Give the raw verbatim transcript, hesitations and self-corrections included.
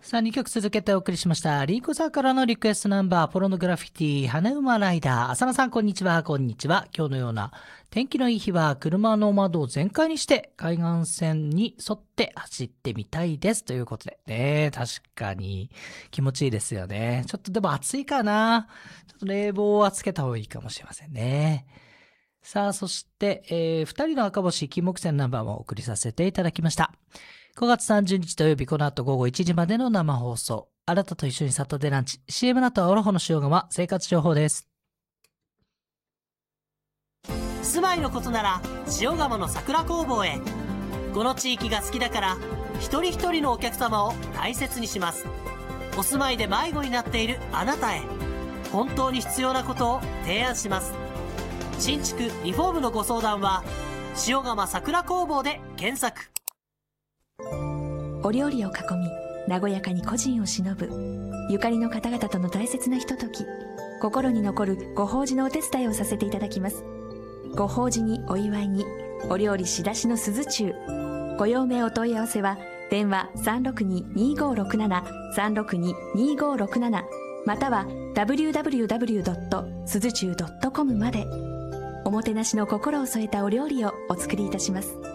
さあ、にきょく続けてお送りしました。リーコさんからのリクエストナンバー、ポロノグラフィティ、花馬ライダー。浅野さん、こんにちは、こんにちは。今日のような天気のいい日は、車の窓を全開にして、海岸線に沿って走ってみたいです。ということで。ね、確かに気持ちいいですよね。ちょっとでも暑いかな。ちょっと冷房はつけた方がいいかもしれませんね。さあ、そして、えー、二人の赤星、金木犀ナンバーもお送りさせていただきました。ごがつさんじゅうにち土曜日、この後午後いちじまでの生放送。あなたと一緒にサタデーランチ。シーエム の後はオロホの塩釜、生活情報です。 住まいのことなら、塩釜の桜工房へ。この地域が好きだから、一人一人のお客様を大切にします。お住まいで迷子になっているあなたへ。本当に必要なことを提案します。新築リフォームのご相談は、塩釜桜工房で検索。 お料理を囲み、和やかに故人を偲ぶ、ゆかりの方々との大切なひととき、心に残るご法事のお手伝いをさせていただきます。ご法事にお祝いに、お料理仕出しの鈴中。ご用命お問い合わせは電話 さんろくに にーごーろくなな さんろくに にーごーろくなな または ダブリューダブリューダブリュードットすずちゅうドットコム まで。おもてなしの心を添えたお料理をお作りいたします。